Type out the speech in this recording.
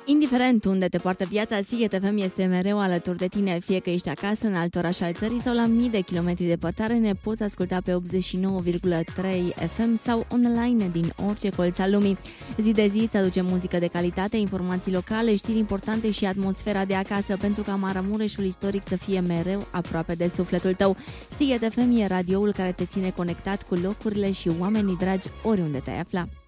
Indiferent unde te poartă viața, Sighet FM este mereu alături de tine. Fie că ești acasă, în alt oraș al țării sau la mii de kilometri departare, ne poți asculta pe 89,3 FM sau online din orice colț al lumii. Zi de zi îți aduce muzică de calitate, informații locale, știri importante și atmosfera de acasă, pentru ca Maramureșul istoric să fie mereu aproape de sufletul tău. Sighet FM e radioul care te ține conectat cu locurile și oamenii dragi oriunde te-ai afla.